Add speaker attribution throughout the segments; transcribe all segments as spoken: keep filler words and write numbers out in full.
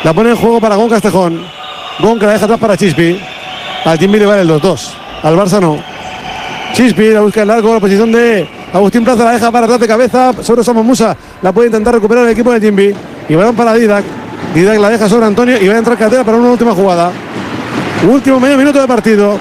Speaker 1: La pone en juego para Gon Castejón. Gon que la deja atrás para Chispi. Al Jimby le vale los dos. Al Barça no. Chispi la busca el largo. La posición de Agustín Plaza la deja para atrás de cabeza sobre Samu Musa. La puede intentar recuperar el equipo de Jimby. Y balón para Didac. Didac la deja sobre Antonio y va a entrar Catela para una última jugada. Último medio minuto de partido.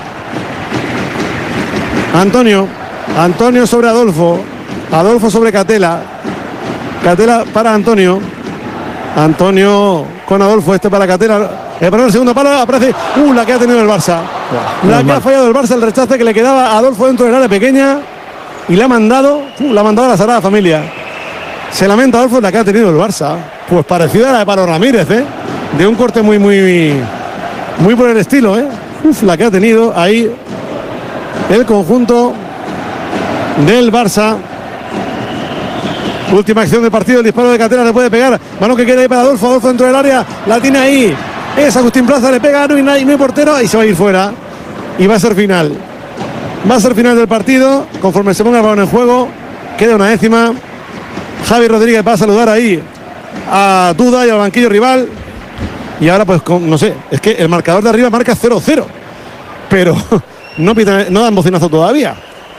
Speaker 1: Antonio. Antonio sobre Adolfo. Adolfo sobre Catela. Catela para Antonio. Antonio con Adolfo. Este para Catela. El balón el segundo palo. Aparece. Uh, la que ha tenido el Barça. La que mal. ha fallado el Barça. El rechace que le quedaba a Adolfo dentro del área pequeña. Y le ha mandado. Uh, la ha mandado a la Sagrada Familia. Se lamenta Adolfo la que ha tenido el Barça. Pues parecida a la de Pablo Ramírez, ¿eh? De un corte muy, muy. Muy por el estilo, ¿eh? Uf, la que ha tenido ahí el conjunto del Barça. Última acción del partido, el disparo de Catela le puede pegar. Balón que queda ahí para Adolfo, Adolfo dentro del área, la tiene ahí. Es Agustín Plaza, le pega, no hay, no hay, no hay portero y se va a ir fuera. Y va a ser final. Va a ser final del partido. Conforme se ponga el balón en juego, queda una décima. Javi Rodríguez va a saludar ahí a Duda y al banquillo rival. Y ahora pues no sé, es que el marcador de arriba marca cero cero. Pero no, pita, no dan bocinazo todavía.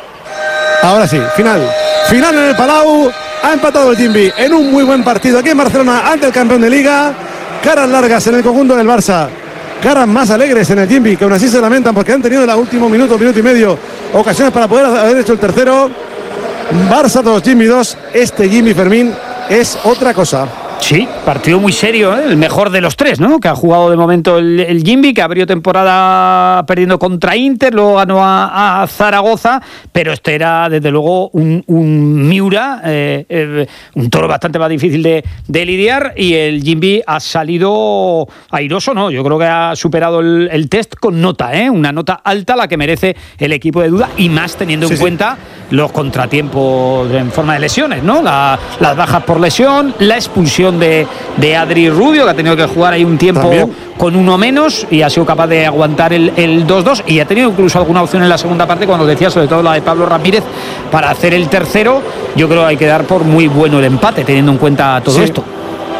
Speaker 1: Ahora sí, final. Final en el Palau. Ha empatado el Jimby en un muy buen partido aquí en Barcelona ante el campeón de Liga. Caras largas en el conjunto del Barça. Caras más alegres en el Jimby, que aún así se lamentan porque han tenido en el último minuto, minuto y medio, ocasiones para poder haber hecho el tercero. Barça dos, Jimby dos. Este Jimmy Fermín es otra cosa.
Speaker 2: Sí, partido muy serio, ¿eh? El mejor de los tres, ¿no? Que ha jugado de momento el, el Jimby, que abrió temporada perdiendo contra Inter, luego ganó a, a Zaragoza, pero este era desde luego un, un Miura, eh, eh, un toro bastante más difícil de, de lidiar, y el Jimby ha salido airoso, ¿no? Yo creo que ha superado el, el test con nota, ¿eh? Una nota alta, la que merece el equipo de Duda, y más teniendo sí, en sí. cuenta los contratiempos en forma de lesiones, ¿no? La, las bajas por lesión, la expulsión De, de Adri Rubio, que ha tenido que jugar ahí un tiempo ¿También? con uno menos y ha sido capaz de aguantar el, el dos dos, y ha tenido incluso alguna opción en la segunda parte, cuando decía, sobre todo la de Pablo Ramírez, para hacer el tercero. Yo creo que hay que dar por muy bueno el empate, teniendo en cuenta todo sí. esto.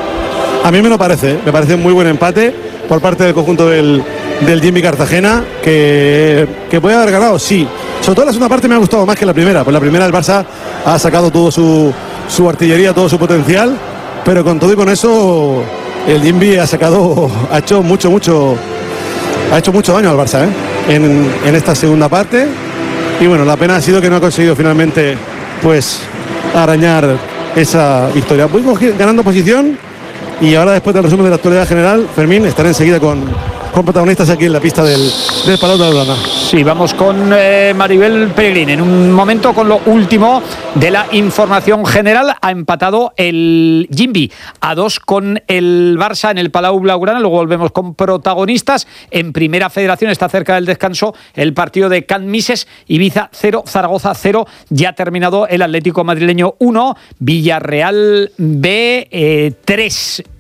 Speaker 1: A mí me lo parece, me parece un muy buen empate por parte del conjunto del, del Jimby Cartagena, que, que puede haber ganado, sí. Sobre todo la segunda parte me ha gustado más que la primera, pues la primera el Barça ha sacado todo su, su artillería, todo su potencial. Pero con todo y con eso, el Jimby ha sacado, ha hecho mucho, mucho, ha hecho mucho daño al Barça, ¿eh? en, en esta segunda parte. Y bueno, la pena ha sido que no ha conseguido finalmente, pues, arañar esa victoria. Voy ganando posición y ahora, después del resumen de la actualidad general, Fermín, estaré enseguida con, con protagonistas aquí en la pista del, del Palau de la Blana.
Speaker 2: Sí, vamos con eh, Maribel Peregrín. En un momento con lo último de la información general. Ha empatado el Jimby a dos con el Barça en el Palau Blaugrana. Luego volvemos con protagonistas. En Primera Federación está cerca del descanso el partido de Can Mises. Ibiza cero, Zaragoza cero. Ya ha terminado el Atlético madrileño uno, Villarreal B eh, tres.